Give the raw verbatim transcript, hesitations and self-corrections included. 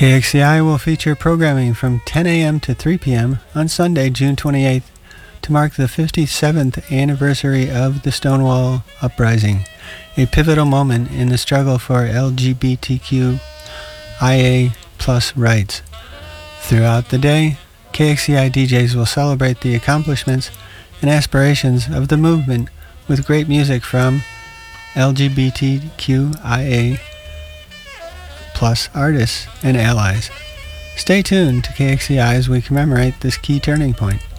K X C I will feature programming from ten a.m. to three p.m. on Sunday, June twenty-eighth, to mark the fifty-seventh anniversary of the Stonewall Uprising, a pivotal moment in the struggle for L G B T Q I A plus rights. Throughout the day, K X C I D Js will celebrate the accomplishments and aspirations of the movement with great music from L G B T Q I A plus artists and allies. Stay tuned to K X C I as we commemorate this key turning point.